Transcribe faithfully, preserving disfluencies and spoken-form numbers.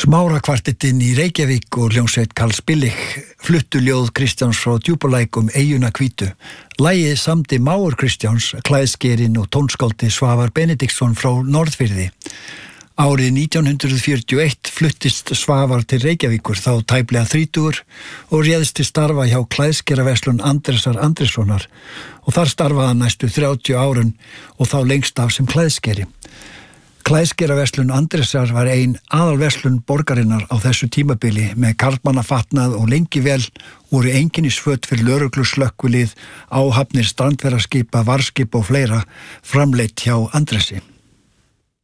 Smárakvartettinn í Reykjavík og hljómsveit Karls Billig fluttu ljóð Kristjáns frá Djúpalæk um eyjuna hvítu. Lagið samdi mágur Kristjáns, klæðskerinn og tónskáldi Svavar Benediktsson frá Norðfirði. Árið nítján hundruð fjörutíu og eitt fluttist Svavar til Reykjavíkur, þá tæplega þrítugur, og réðst til starfa hjá klæðskeraverslun Andrésar Andréssonar og þar starfaði hann næstu þrjátíu árun og þá lengst af sem klæðskeri. Klæðskeraverslun Andrésar var ein aðalverslun borgarinnar á þessu tímabili með karlmannafatnað og lengi vel voru einkennisföt fyrir lögreglu, slökkvilið, áhafnir strandferðaskipa, varðskip og fleira framleitt hjá Andrési.